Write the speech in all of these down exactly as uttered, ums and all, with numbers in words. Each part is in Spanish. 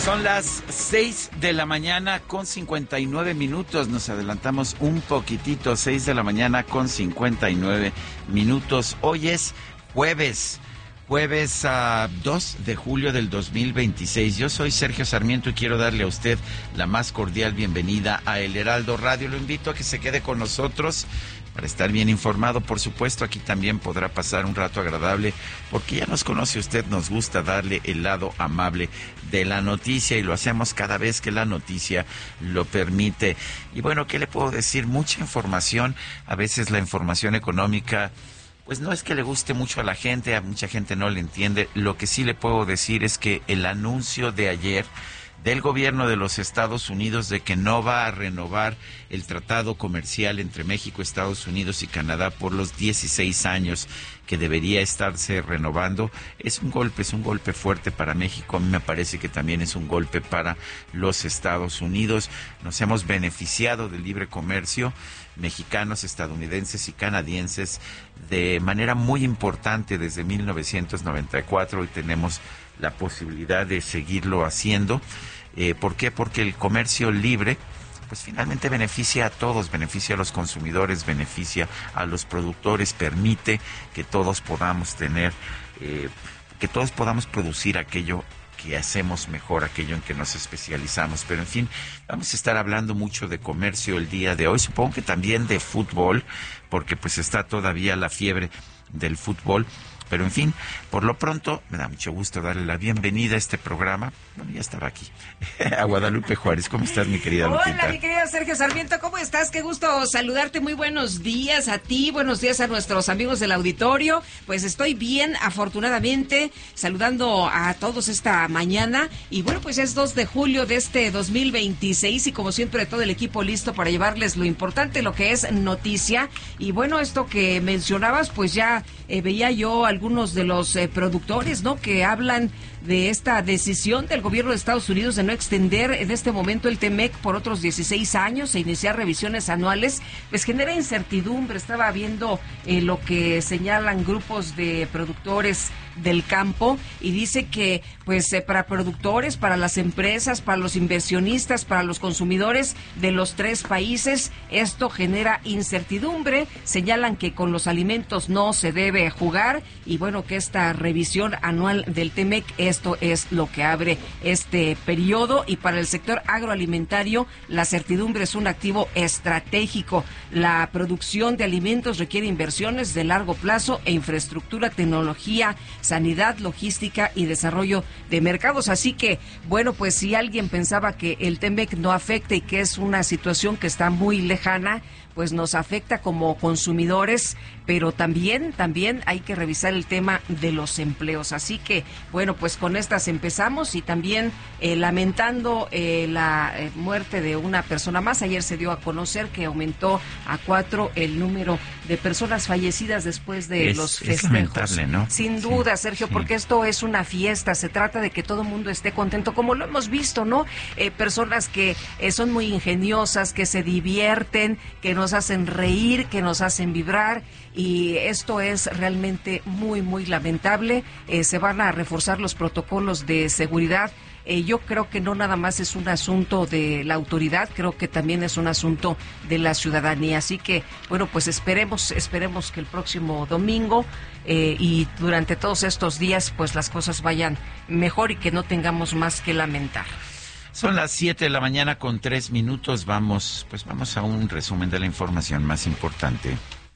Son las seis de la mañana con cincuenta y nueve minutos. Nos adelantamos un poquitito. Seis de la mañana con cincuenta y nueve minutos. Hoy es jueves. Jueves uh, dos de julio del dos mil veintiséis. Yo soy Sergio Sarmiento y quiero darle a usted la más cordial bienvenida a El Heraldo Radio. Lo invito a que se quede con nosotros para estar bien informado. Por supuesto, aquí también podrá pasar un rato agradable porque ya nos conoce usted, nos gusta darle el lado amable de la noticia y lo hacemos cada vez que la noticia lo permite. Y bueno, ¿qué le puedo decir? Mucha información, a veces la información económica pues no es que le guste mucho a la gente, a mucha gente no le entiende. Lo que sí le puedo decir es que el anuncio de ayer del gobierno de los Estados Unidos de que no va a renovar el tratado comercial entre México, Estados Unidos y Canadá por los dieciséis años que debería estarse renovando, es un golpe, es un golpe fuerte para México. A mí me parece que también es un golpe para los Estados Unidos. Nos hemos beneficiado del libre comercio, mexicanos, estadounidenses y canadienses, de manera muy importante desde mil novecientos noventa y cuatro y tenemos la posibilidad de seguirlo haciendo. Eh, ¿Por qué? Porque el comercio libre pues finalmente beneficia a todos, beneficia a los consumidores, beneficia a los productores, permite que todos podamos tener, eh, que todos podamos producir aquello que hacemos mejor, aquello en que nos especializamos. Pero en fin, vamos a estar hablando mucho de comercio el día de hoy, supongo que también de fútbol, porque pues está todavía la fiebre del fútbol. Pero en fin, por lo pronto, me da mucho gusto darle la bienvenida a este programa. Bueno, ya estaba aquí. A Guadalupe Juárez. ¿Cómo estás, mi querida Lupita? Hola, mi querido Sergio Sarmiento. ¿Cómo estás? Qué gusto saludarte. Muy buenos días a ti. Buenos días a nuestros amigos del auditorio. Pues estoy bien, afortunadamente, saludando a todos esta mañana. Y bueno, pues es dos de julio de este dos mil veintiséis y como siempre todo el equipo listo para llevarles lo importante, lo que es noticia. Y bueno, esto que mencionabas, pues ya eh, veía yo al algunos de los eh, productores, ¿no?, que hablan de esta decisión del gobierno de Estados Unidos de no extender en este momento el T M E C por otros dieciséis años e iniciar revisiones anuales, pues genera incertidumbre. Estaba viendo eh, lo que señalan grupos de productores del campo y dice que pues eh, para productores, para las empresas, para los inversionistas, para los consumidores de los tres países, esto genera incertidumbre. Señalan que con los alimentos no se debe jugar y bueno, que esta revisión anual del T M E C, esto es lo que abre este periodo. Y para el sector agroalimentario, la certidumbre es un activo estratégico. La producción de alimentos requiere inversiones de largo plazo e infraestructura, tecnología, sanidad, logística y desarrollo de mercados. Así que, bueno, pues si alguien pensaba que el T M E C no afecta y que es una situación que está muy lejana, pues nos afecta como consumidores, pero también, también hay que revisar el tema de los empleos. Así que, bueno, pues con estas empezamos y también eh, lamentando eh, la eh, muerte de una persona más. Ayer se dio a conocer que aumentó a cuatro el número de personas fallecidas después de es, los es festejos. Lamentable, ¿no? Sin duda, sí, Sergio, sí. Porque esto es una fiesta, se trata de que todo el mundo esté contento, como lo hemos visto, ¿no? Eh, personas que eh, son muy ingeniosas, que se divierten, que nos hacen reír, que nos hacen vibrar, y esto es realmente muy, muy lamentable. Eh, se van a reforzar los protocolos de seguridad. Eh, yo creo que no nada más es un asunto de la autoridad, creo que también es un asunto de la ciudadanía. Así que, bueno, pues esperemos, esperemos que el próximo domingo eh, y durante todos estos días, pues las cosas vayan mejor y que no tengamos más que lamentar. Son las siete de la mañana con tres minutos. Vamos, pues vamos a un resumen de la información más importante.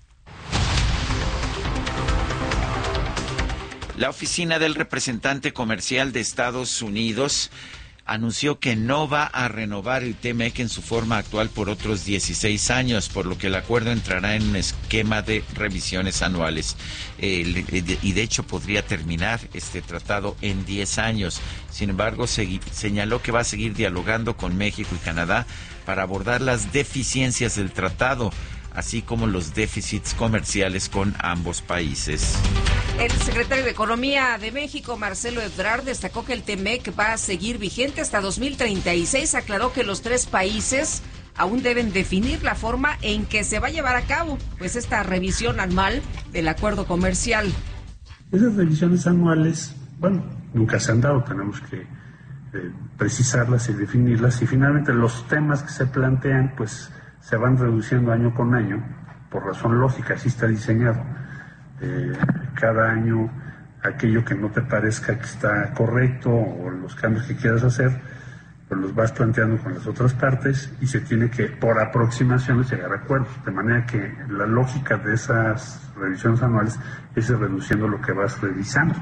La oficina del representante comercial de Estados Unidos anunció que no va a renovar el T M E C en su forma actual por otros dieciséis años, por lo que el acuerdo entrará en un esquema de revisiones anuales. Eh, y de hecho podría terminar este tratado en diez años. Sin embargo, se, señaló que va a seguir dialogando con México y Canadá para abordar las deficiencias del tratado, así como los déficits comerciales con ambos países. El secretario de Economía de México, Marcelo Ebrard, destacó que el T M E C va a seguir vigente hasta dos mil treinta y seis. Aclaró que los tres países aún deben definir la forma en que se va a llevar a cabo pues esta revisión anual del acuerdo comercial. Esas revisiones anuales, bueno, nunca se han dado, tenemos que eh, precisarlas y definirlas, y finalmente los temas que se plantean pues se van reduciendo año con año, por razón lógica, así está diseñado. Eh, cada año aquello que no te parezca que está correcto o los cambios que quieras hacer, pues los vas planteando con las otras partes y se tiene que, por aproximaciones, llegar a acuerdos, de manera que la lógica de esas revisiones anuales es ir reduciendo lo que vas revisando.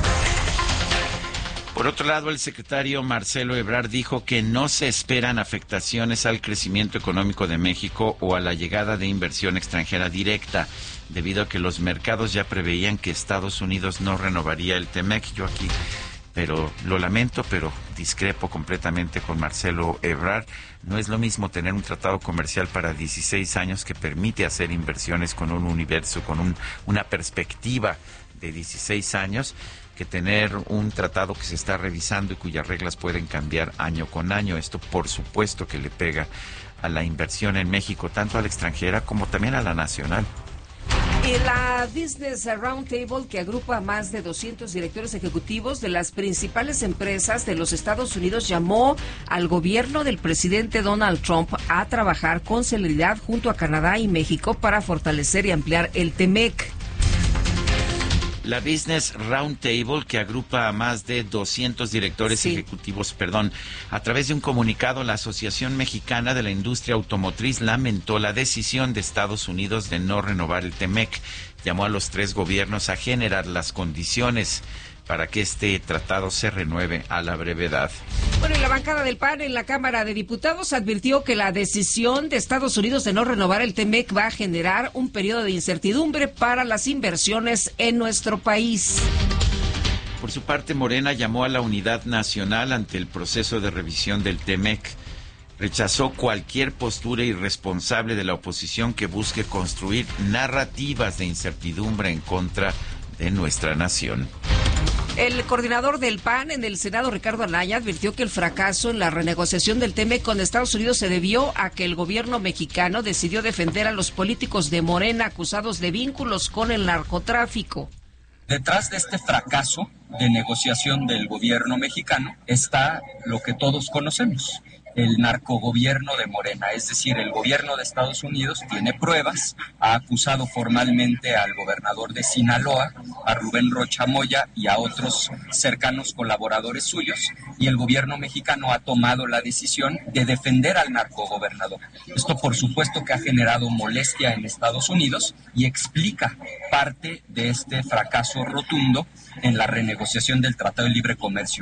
Por otro lado, el secretario Marcelo Ebrard dijo que no se esperan afectaciones al crecimiento económico de México o a la llegada de inversión extranjera directa, debido a que los mercados ya preveían que Estados Unidos no renovaría el TEMEC. Yo aquí, pero lo lamento, pero discrepo completamente con Marcelo Ebrard. No es lo mismo tener un tratado comercial para dieciséis años que permite hacer inversiones con un universo, con un, una perspectiva de dieciséis años, que tener un tratado que se está revisando y cuyas reglas pueden cambiar año con año. Esto, por supuesto, que le pega a la inversión en México, tanto a la extranjera como también a la nacional. Y la Business Roundtable, que agrupa a más de doscientos directores ejecutivos de las principales empresas de los Estados Unidos, llamó al gobierno del presidente Donald Trump a trabajar con celeridad junto a Canadá y México para fortalecer y ampliar el TEMEC. La Business Roundtable, que agrupa a más de doscientos directores sí. ejecutivos, perdón, a través de un comunicado, la Asociación Mexicana de la Industria Automotriz lamentó la decisión de Estados Unidos de no renovar el TEMEC. Llamó a los tres gobiernos a generar las condiciones para que este tratado se renueve a la brevedad. Bueno, y la bancada del P A N en la Cámara de Diputados advirtió que la decisión de Estados Unidos de no renovar el TEMEC va a generar un periodo de incertidumbre para las inversiones en nuestro país. Por su parte, Morena llamó a la unidad nacional ante el proceso de revisión del TEMEC. Rechazó cualquier postura irresponsable de la oposición que busque construir narrativas de incertidumbre en contra de nuestra nación. El coordinador del P A N en el Senado, Ricardo Anaya, advirtió que el fracaso en la renegociación del TEMEC con Estados Unidos se debió a que el gobierno mexicano decidió defender a los políticos de Morena acusados de vínculos con el narcotráfico. Detrás de este fracaso de negociación del gobierno mexicano está lo que todos conocemos: el narcogobierno de Morena, es decir, el gobierno de Estados Unidos tiene pruebas, ha acusado formalmente al gobernador de Sinaloa, a Rubén Rocha Moya y a otros cercanos colaboradores suyos, y el gobierno mexicano ha tomado la decisión de defender al narcogobernador. Esto, por supuesto, que ha generado molestia en Estados Unidos y explica parte de este fracaso rotundo en la renegociación del Tratado de Libre Comercio.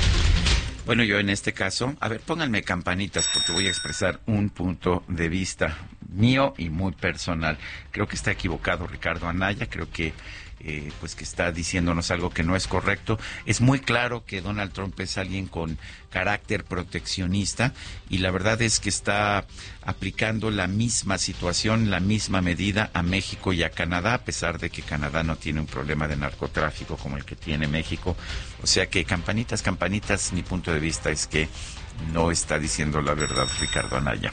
Bueno, yo en este caso, a ver, pónganme campanitas porque voy a expresar un punto de vista mío y muy personal. Creo que está equivocado Ricardo Anaya, creo que eh, pues que está diciéndonos algo que no es correcto. Es muy claro que Donald Trump es alguien con carácter proteccionista y la verdad es que está aplicando la misma situación, la misma medida a México y a Canadá, a pesar de que Canadá no tiene un problema de narcotráfico como el que tiene México. O sea que campanitas, campanitas, mi punto de vista es que no está diciendo la verdad Ricardo Anaya.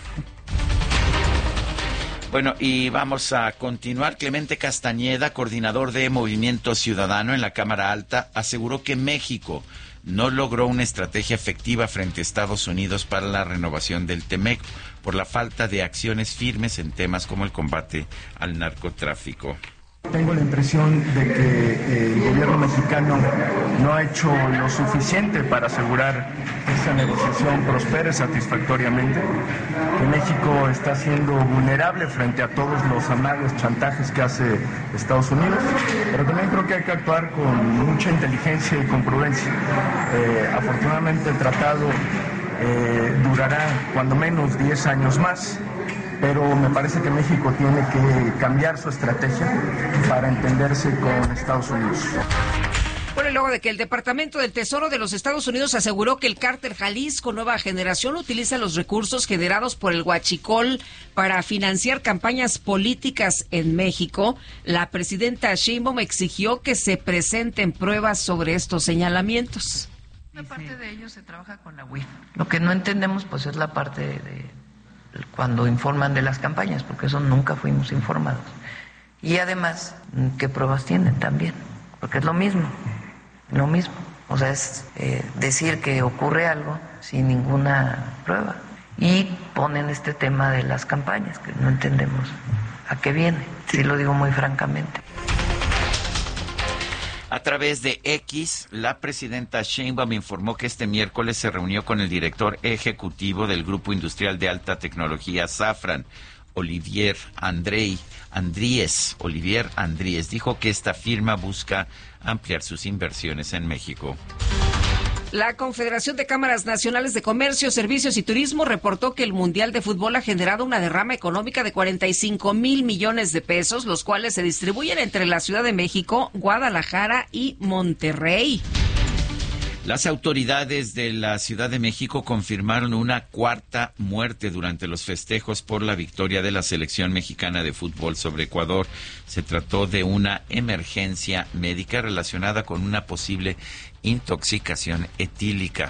Bueno, y vamos a continuar. Clemente Castañeda, coordinador de Movimiento Ciudadano en la Cámara Alta, aseguró que México no logró una estrategia efectiva frente a Estados Unidos para la renovación del TEMEC por la falta de acciones firmes en temas como el combate al narcotráfico. Tengo la impresión de que eh, el gobierno mexicano no ha hecho lo suficiente para asegurar que esa negociación prospere satisfactoriamente, que México está siendo vulnerable frente a todos los amagues, chantajes que hace Estados Unidos, pero también creo que hay que actuar con mucha inteligencia y con prudencia. Eh, afortunadamente el tratado eh, durará cuando menos diez años más, pero me parece que México tiene que cambiar su estrategia para entenderse con Estados Unidos. Bueno, y luego de que el Departamento del Tesoro de los Estados Unidos aseguró que el cártel Jalisco Nueva Generación utiliza los recursos generados por el huachicol para financiar campañas políticas en México, la presidenta Sheinbaum exigió que se presenten pruebas sobre estos señalamientos. Una parte de ello se trabaja con la U I F. Lo que no entendemos, pues, es la parte de cuando informan de las campañas, porque eso nunca fuimos informados. Y además, ¿qué pruebas tienen también? Porque es lo mismo, lo mismo. O sea, es eh, decir que ocurre algo sin ninguna prueba. Y ponen este tema de las campañas, que no entendemos a qué viene. Sí lo digo muy francamente. A través de X, la presidenta Sheinbaum informó que este miércoles se reunió con el director ejecutivo del Grupo Industrial de Alta Tecnología Safran, Olivier Andrei, Andríez, Olivier Andríez. Dijo que esta firma busca ampliar sus inversiones en México. La Confederación de Cámaras Nacionales de Comercio, Servicios y Turismo reportó que el Mundial de Fútbol ha generado una derrama económica de cuarenta y cinco mil millones de pesos, los cuales se distribuyen entre la Ciudad de México, Guadalajara y Monterrey. Las autoridades de la Ciudad de México confirmaron una cuarta muerte durante los festejos por la victoria de la selección mexicana de fútbol sobre Ecuador. Se trató de una emergencia médica relacionada con una posible intoxicación etílica.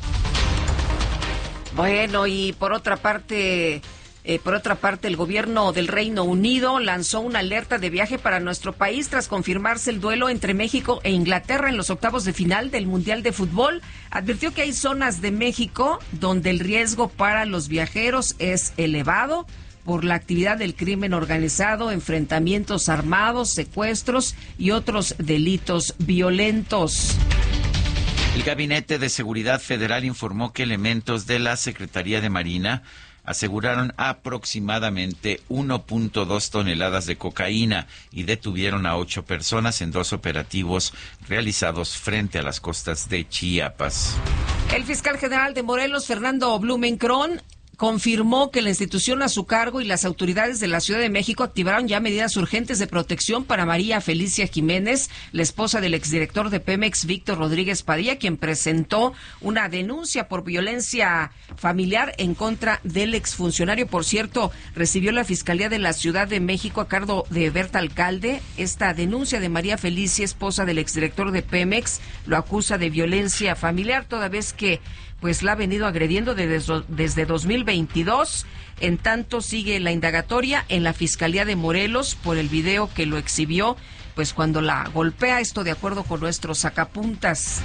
Bueno, y por otra parte... Eh, por otra parte, el gobierno del Reino Unido lanzó una alerta de viaje para nuestro país tras confirmarse el duelo entre México e Inglaterra en los octavos de final del Mundial de Fútbol. Advirtió que hay zonas de México donde el riesgo para los viajeros es elevado por la actividad del crimen organizado, enfrentamientos armados, secuestros y otros delitos violentos. El Gabinete de Seguridad Federal informó que elementos de la Secretaría de Marina aseguraron aproximadamente uno punto dos toneladas de cocaína y detuvieron a ocho personas en dos operativos realizados frente a las costas de Chiapas. El fiscal general de Morelos, Fernando Blumenkron, confirmó que la institución a su cargo y las autoridades de la Ciudad de México activaron ya medidas urgentes de protección para María Felicia Jiménez, la esposa del exdirector de Pemex, Víctor Rodríguez Padilla, quien presentó una denuncia por violencia familiar en contra del exfuncionario. Por cierto, recibió la Fiscalía de la Ciudad de México a cargo de Berta Alcalde esta denuncia de María Felicia, esposa del exdirector de Pemex. Lo acusa de violencia familiar, toda vez que pues la ha venido agrediendo desde, desde dos mil veintidós. En tanto, sigue la indagatoria en la Fiscalía de Morelos por el video que lo exhibió, pues cuando la golpea, esto de acuerdo con nuestros sacapuntas.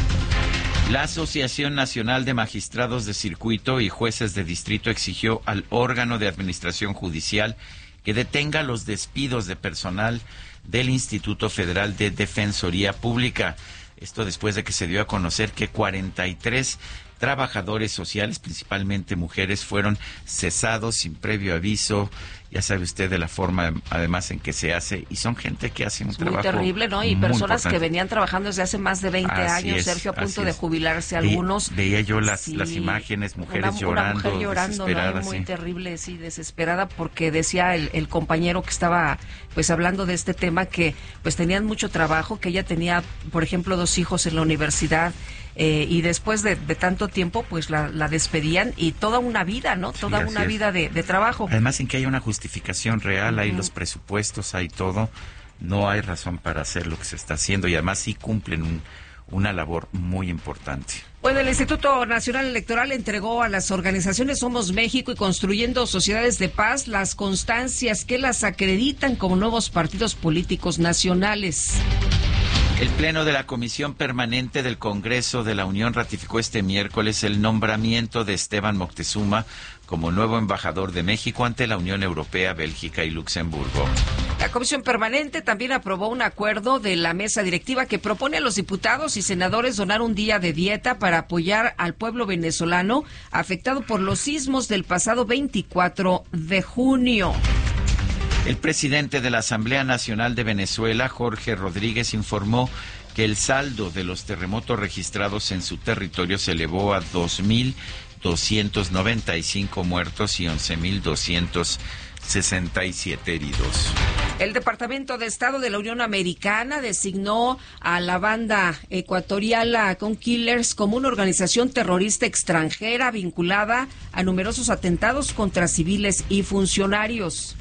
La Asociación Nacional de Magistrados de Circuito y Jueces de Distrito exigió al órgano de administración judicial que detenga los despidos de personal del Instituto Federal de Defensoría Pública. Esto después de que se dio a conocer que cuarenta y tres trabajadores sociales, principalmente mujeres, fueron cesados sin previo aviso. Ya sabe usted de la forma, además, en que se hace, y son gente que hace un es trabajo muy terrible, ¿no? Y personas importante. Que venían trabajando desde hace más de veinte así años, es, Sergio, a punto de es. jubilarse algunos. Ve, veía yo las, sí, las imágenes, mujeres una, llorando, una mujer llorando, desesperadas. ¿no? Muy sí. terrible, sí, desesperada, porque decía el, el compañero que estaba, pues, hablando de este tema, que, pues, tenían mucho trabajo, que ella tenía, por ejemplo, dos hijos en la universidad, Eh, y después de, de tanto tiempo, pues la, la despedían, y toda una vida, ¿no? Toda sí, una vida de, de trabajo. Además, en que hay una justificación real, uh-huh. hay los presupuestos, hay todo, no hay razón para hacer lo que se está haciendo, y además sí cumplen un, una labor muy importante. Bueno, el Instituto Nacional Electoral entregó a las organizaciones Somos México y Construyendo Sociedades de Paz las constancias que las acreditan como nuevos partidos políticos nacionales. El Pleno de la Comisión Permanente del Congreso de la Unión ratificó este miércoles el nombramiento de Esteban Moctezuma como nuevo embajador de México ante la Unión Europea, Bélgica y Luxemburgo. La Comisión Permanente también aprobó un acuerdo de la mesa directiva que propone a los diputados y senadores donar un día de dieta para apoyar al pueblo venezolano afectado por los sismos del pasado veinticuatro de junio. El presidente de la Asamblea Nacional de Venezuela, Jorge Rodríguez, informó que el saldo de los terremotos registrados en su territorio se elevó a dos mil doscientos noventa y cinco muertos y once mil doscientos sesenta y siete heridos. El Departamento de Estado de la Unión Americana designó a la banda ecuatoriana Con Killers como una organización terrorista extranjera vinculada a numerosos atentados contra civiles y funcionarios.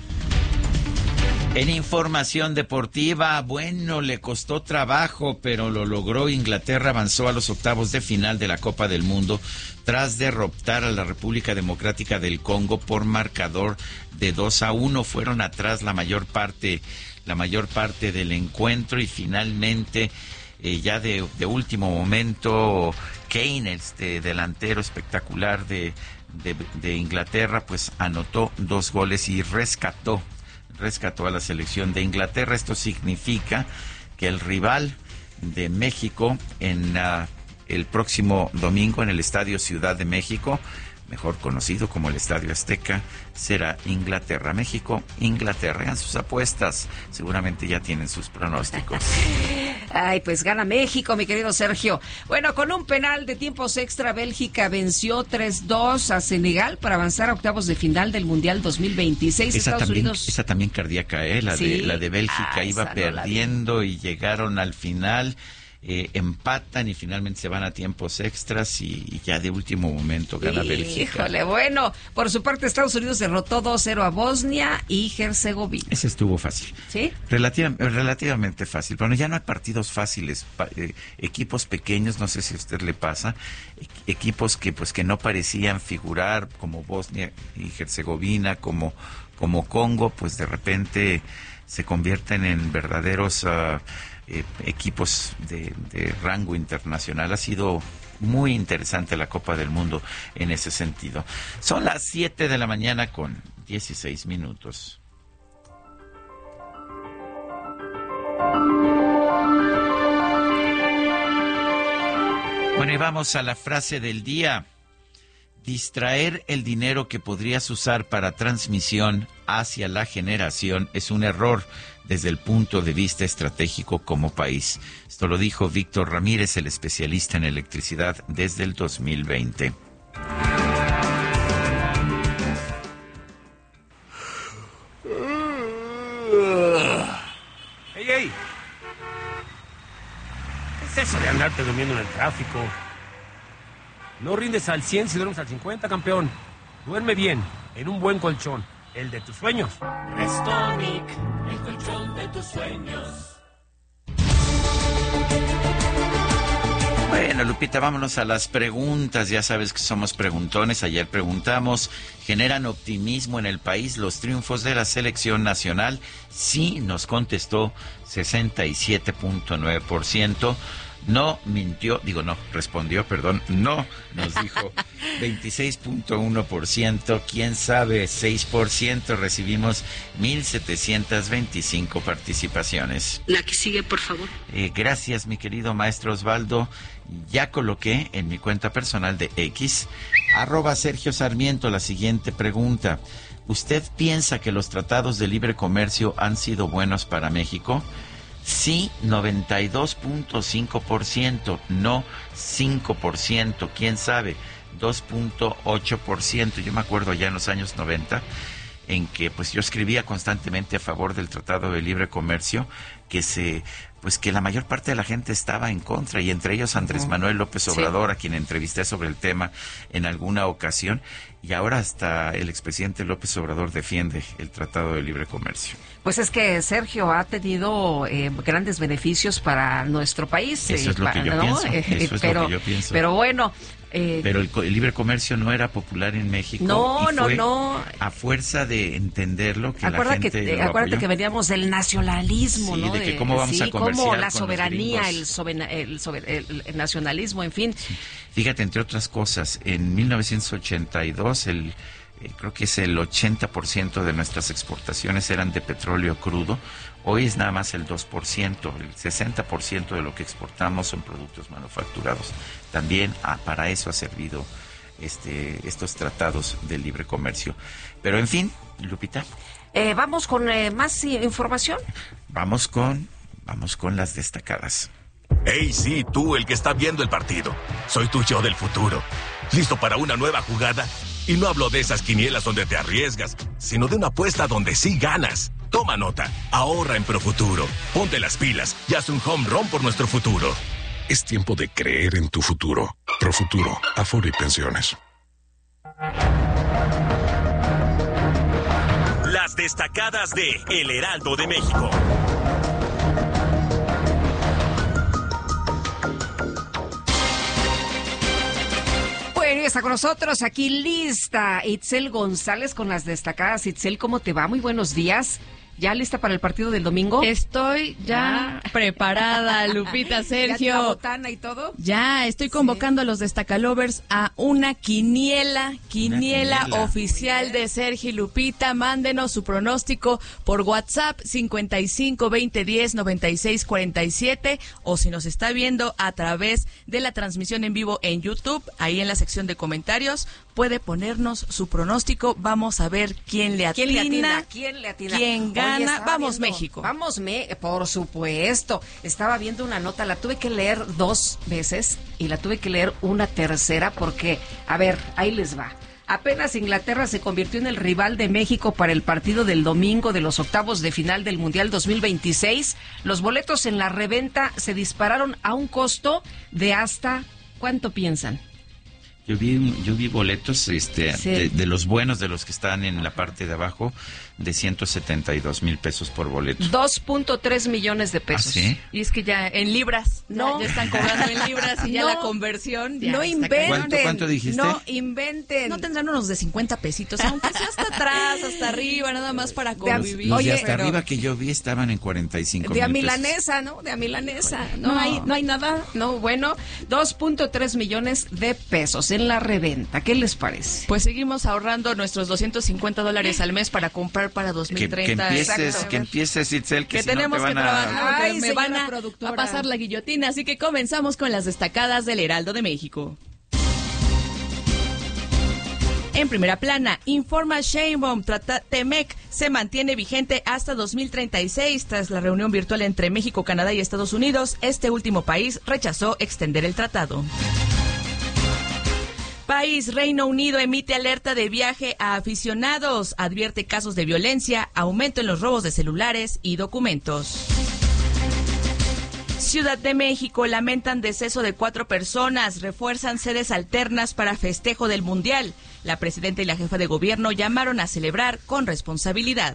En información deportiva, bueno, le costó trabajo, pero lo logró. Inglaterra avanzó a los octavos de final de la Copa del Mundo tras derrotar a la República Democrática del Congo por marcador de dos a uno. Fueron atrás la mayor parte, la mayor parte del encuentro y finalmente eh, ya de, de último momento, Kane, este delantero espectacular de, de, de Inglaterra, pues anotó dos goles y rescató, rescató a la selección de Inglaterra. Esto significa que el rival de México en uh, el próximo domingo en el Estadio Ciudad de México, mejor conocido como el Estadio Azteca, será Inglaterra. México, Inglaterra. Hagan sus apuestas. Seguramente ya tienen sus pronósticos. Ay, pues gana México, mi querido Sergio. Bueno, con un penal de tiempos extra, Bélgica venció tres dos a Senegal para avanzar a octavos de final del Mundial dos mil veintiséis. Esa Estados también, Unidos... esa también cardíaca, ¿eh? La, ¿Sí? de, la de Bélgica ah, iba no perdiendo y llegaron al final. Eh, empatan y finalmente se van a tiempos extras y, y ya de último momento gana Bélgica. Híjole, bueno, por su parte Estados Unidos derrotó dos cero a Bosnia y Herzegovina. Ese estuvo fácil. ¿Sí? Relativa, relativamente fácil. Bueno, ya no hay partidos fáciles. Pa, eh, equipos pequeños, no sé si a usted le pasa, e equipos que pues que no parecían figurar, como Bosnia y Herzegovina, como, como Congo, pues de repente se convierten en verdaderos... Uh, Eh, equipos de, de rango internacional. Ha sido muy interesante la Copa del Mundo en ese sentido. Son las siete de la mañana con dieciséis minutos. Bueno, y vamos a la frase del día. Distraer el dinero que podrías usar para transmisión hacia la generación es un error desde el punto de vista estratégico como país. Esto lo dijo Víctor Ramírez, el especialista en electricidad desde el dos mil veinte. ¡Ey, ey! ¿Qué es eso de andarte durmiendo en el tráfico? No rindes al cien si duermes al cincuenta, campeón. Duerme bien, en un buen colchón, el de tus sueños. Restonic, el colchón de tus sueños. Bueno, Lupita, vámonos a las preguntas. Ya sabes que somos preguntones. Ayer preguntamos, ¿generan optimismo en el país los triunfos de la selección nacional? Sí, nos contestó sesenta y siete punto nueve por ciento. No mintió, digo no, respondió, perdón, no, nos dijo veintiséis punto uno por ciento, quién sabe, seis por ciento, recibimos mil setecientas veinticinco participaciones. La que sigue, por favor. Eh, gracias, mi querido maestro Osvaldo. Ya coloqué en mi cuenta personal de X, arroba Sergio Sarmiento, la siguiente pregunta. ¿Usted piensa que los tratados de libre comercio han sido buenos para México? Sí, noventa y dos punto cinco por ciento, no cinco por ciento, quién sabe, dos punto ocho por ciento. Yo me acuerdo ya en los años noventa en que pues yo escribía constantemente a favor del Tratado de Libre Comercio, que se pues que la mayor parte de la gente estaba en contra, y entre ellos Andrés Manuel López Obrador, sí, a quien entrevisté sobre el tema en alguna ocasión, y ahora hasta el expresidente López Obrador defiende el Tratado de Libre Comercio. Pues es que Sergio ha tenido eh, grandes beneficios para nuestro país. Eso es lo para, que yo ¿no? pienso. Eh, Eso es pero, lo que yo pienso. Pero bueno. Eh, pero el, el libre comercio no era popular en México. No, y no, fue no. A fuerza de entenderlo que Acuérdate la gente que, lo acuérdate apoyó. que veníamos del nacionalismo, sí, ¿no? de que cómo vamos sí, a comerciar como la con soberanía, los el, sober, el, sober, el, el nacionalismo, en fin. Sí. Fíjate, entre otras cosas, en mil novecientos ochenta y dos el eh, creo que es el ochenta por ciento de nuestras exportaciones eran de petróleo crudo. Hoy es nada más el dos por ciento, el sesenta por ciento de lo que exportamos son productos manufacturados. También ah, para eso ha servido este, estos tratados de libre comercio. Pero en fin, Lupita. Eh, vamos con eh, más información. Vamos con, vamos con las destacadas. Hey, sí, tú, el que está viendo el partido. Soy tu yo del futuro. ¿Listo para una nueva jugada? Y no hablo de esas quinielas donde te arriesgas, sino de una apuesta donde sí ganas. Toma nota, ahorra en Profuturo. Ponte las pilas y haz un home run por nuestro futuro. Es tiempo de creer en tu futuro. Profuturo, Afore y Pensiones. Las destacadas de El Heraldo de México. Bueno, está con nosotros aquí lista Itzel González con las destacadas. Itzel, ¿cómo te va? Muy buenos días. ¿Ya lista para el partido del domingo? Estoy ya ah. preparada, Lupita, Sergio. ¿Ya la botana y todo? Ya, estoy convocando sí. a los Destacalovers a una quiniela, quiniela, una quiniela oficial de Sergio y Lupita. Mándenos su pronóstico por WhatsApp cincuenta y cinco, veinte, diez, noventa y seis, cuarenta y siete, o si nos está viendo a través de la transmisión en vivo en YouTube, ahí en la sección de comentarios, puede ponernos su pronóstico. Vamos a ver quién le atina. ¿Quién le atina? ¿Quién le atina? ¿Quién gana? Oye, vamos viendo, México. Vamos, me, por supuesto. Estaba viendo una nota, la tuve que leer dos veces y la tuve que leer una tercera porque, a ver, ahí les va. Apenas Inglaterra se convirtió en el rival de México para el partido del domingo de los octavos de final del Mundial dos mil veintiséis. Los boletos en la reventa se dispararon a un costo de hasta, ¿cuánto piensan? Yo vi, yo vi boletos este, sí. de, de los buenos, de los que están en la parte de abajo, de ciento setenta y dos mil pesos por boleto. dos punto tres millones de pesos. ¿Ah, sí? Y es que ya en libras, no, ya, ya están cobrando en libras y ya no, la conversión. Ya no inventen. ¿Cuánto, ¿Cuánto dijiste? No inventen. No tendrán unos de cincuenta pesitos, aunque sea hasta atrás, hasta arriba, nada más para convivir. Los Oye, de hasta pero... arriba que yo vi estaban en cuarenta y cinco mil pesos. De a milanesa, ¿no? De a milanesa. No, no hay, no hay nada. No, bueno, dos punto tres millones de pesos en la reventa. ¿Qué les parece? Pues seguimos ahorrando nuestros doscientos cincuenta dólares al mes para comprar para dos mil treinta. Que, que empieces, Exacto. que empieces, Itzel, que, que si tenemos no te van que a... trabajar, Ay, me van a, a pasar la guillotina, así que comenzamos con las destacadas del Heraldo de México. En primera plana, informa Sheinbaum, Temec se mantiene vigente hasta dos mil treinta y seis. Tras la reunión virtual entre México, Canadá y Estados Unidos, este último país rechazó extender el tratado. País, Reino Unido emite alerta de viaje a aficionados, advierte casos de violencia, aumento en los robos de celulares y documentos. Ciudad de México, lamentan deceso de cuatro personas, refuerzan sedes alternas para festejo del Mundial. La presidenta y la jefa de gobierno llamaron a celebrar con responsabilidad.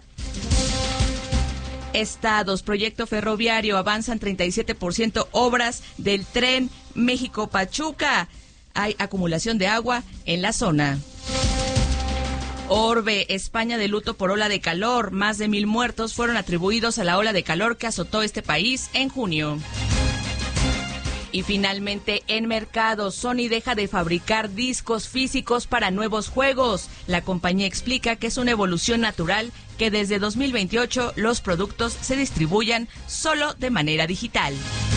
Estados, proyecto ferroviario, avanzan treinta y siete por ciento obras del tren México-Pachuca. Hay acumulación de agua en la zona. Orbe, España de luto por ola de calor. Más de mil muertos fueron atribuidos a la ola de calor que azotó este país en junio. Y finalmente, en mercado, Sony deja de fabricar discos físicos para nuevos juegos. La compañía explica que es una evolución natural que desde dos mil veintiocho los productos se distribuyan solo de manera digital.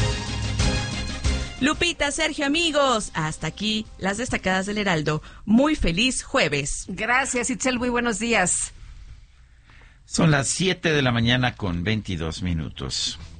Lupita, Sergio, amigos, hasta aquí las destacadas del Heraldo. Muy feliz jueves. Gracias, Itzel, muy buenos días. Son las siete de la mañana con veintidós minutos.